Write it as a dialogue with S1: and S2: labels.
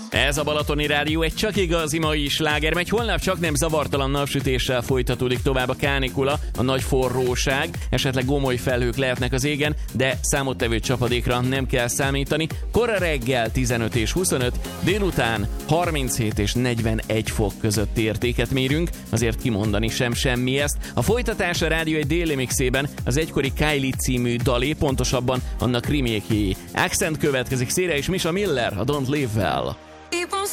S1: Ez a Balatoni Rádió egy csak igazi mai sláger, megy holnap csak nem zavartalan napsütéssel folytatódik tovább a kánikula, a nagy forróság, esetleg gomoly felhők lehetnek az égen, de számottevő csapadékra nem kell számítani. Kora reggel 15 és 25, délután 37 és 41 fok közötti értéket mérünk, azért kimondani sem semmi ezt. A folytatás a rádió egy déli mixében az egykori Kylie című dalé, pontosabban annak remékjé. Accent következik, Széle és Misha Miller, a Don't Live Well.